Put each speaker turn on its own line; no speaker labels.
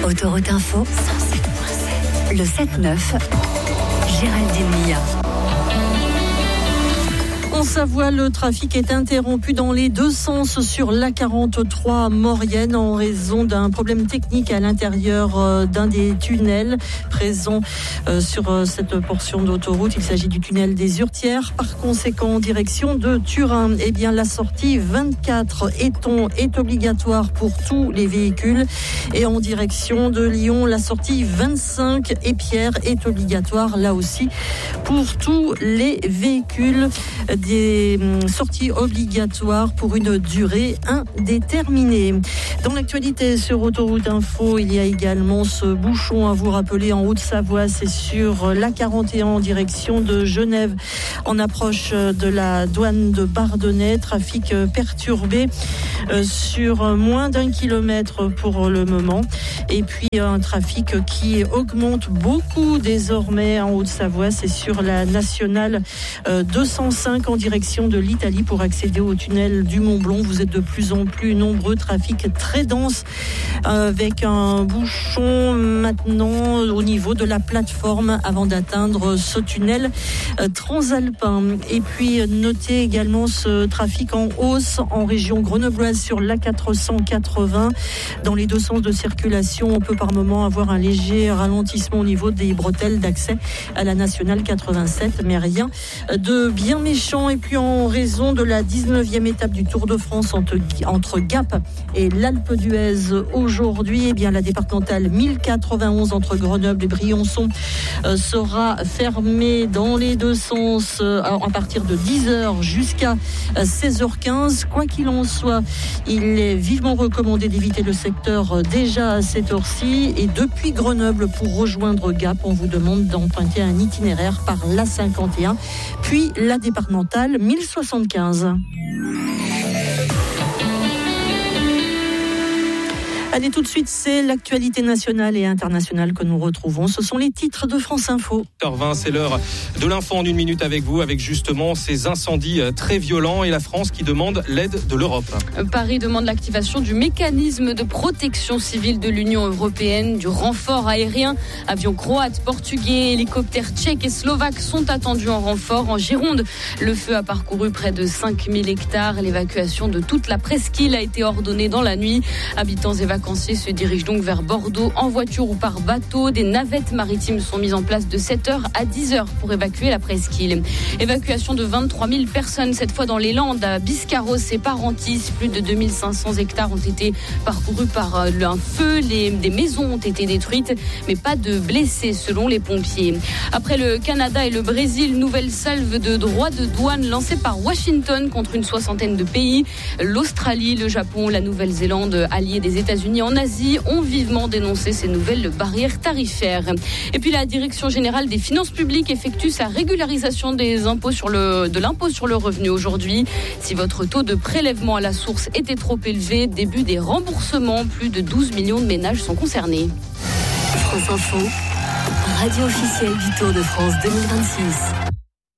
Autoroute Info, 107.7. Le 7-9, Géraldine Mia.
En Savoie, le trafic est interrompu dans les deux sens sur l'A43 Maurienne en raison d'un problème technique à l'intérieur d'un des tunnels présents sur cette portion d'autoroute. Il s'agit du tunnel des Hurtières. Par conséquent, en direction de Turin, la sortie 24 Éton est obligatoire pour tous les véhicules. Et en direction de Lyon, la sortie 25 Épierre est obligatoire là aussi pour tous les véhicules. Des sorties obligatoires pour une durée indéterminée. Dans l'actualité sur Autoroute Info, il y a également ce bouchon à vous rappeler en Haute-Savoie. C'est sur l'A41 en direction de Genève, en approche de la douane de Bardonnay. Trafic perturbé sur moins d'1 kilomètre pour le moment. Et puis un trafic qui augmente beaucoup désormais en Haute-Savoie. C'est sur la nationale 205 en direction de l'Italie pour accéder au tunnel du Mont-Blanc. Vous êtes de plus en plus nombreux, trafic très dense avec un bouchon maintenant au niveau de la plateforme avant d'atteindre ce tunnel transalpin. Et puis notez également ce trafic en hausse en région grenobloise sur l'A480 dans les deux sens de circulation. On peut par moment avoir un léger ralentissement au niveau des bretelles d'accès à la nationale 87, mais rien de bien méchant. Et puis en raison de la 19e étape du Tour de France entre Gap et l'Alpe d'Huez aujourd'hui, la départementale 1091 entre Grenoble et Briançon sera fermée dans les deux sens à partir de 10h jusqu'à 16h15. Quoi qu'il en soit, il est vivement recommandé d'éviter le secteur déjà à cette heure-ci. Et depuis Grenoble, pour rejoindre Gap, on vous demande d'emprunter un itinéraire par l'A51, puis la départementale 1075. Allez, tout de suite, c'est l'actualité nationale et internationale que nous retrouvons. Ce sont les titres de France Info.
20, c'est l'heure de l'info en 1 minute avec vous, avec justement ces incendies très violents et la France qui demande l'aide de l'Europe.
Paris demande l'activation du mécanisme de protection civile de l'Union européenne, du renfort aérien. Avions croates, portugais, hélicoptères tchèques et slovaques sont attendus en renfort. En Gironde, le feu a parcouru près de 5000 hectares. L'évacuation de toute la presqu'île a été ordonnée dans la nuit. Habitants et vacanciers se dirigent donc vers Bordeaux en voiture ou par bateau. Des navettes maritimes sont mises en place de 7h à 10h pour évacuer la presqu'île. Évacuation de 23 000 personnes, cette fois dans les Landes, à Biscarrosse et Parentis. Plus de 2500 hectares ont été parcourus par un feu. Des maisons ont été détruites, mais pas de blessés selon les pompiers. Après le Canada et le Brésil, nouvelle salve de droits de douane lancée par Washington contre une soixantaine de pays. L'Australie, le Japon, la Nouvelle-Zélande, alliés des États-Unis en Asie, ont vivement dénoncé ces nouvelles barrières tarifaires. Et puis la Direction générale des finances publiques effectue sa régularisation des impôts de l'impôt sur le revenu aujourd'hui. Si votre taux de prélèvement à la source était trop élevé, début des remboursements, plus de 12 millions de ménages sont concernés.
France Info, radio officielle du Tour de France 2026.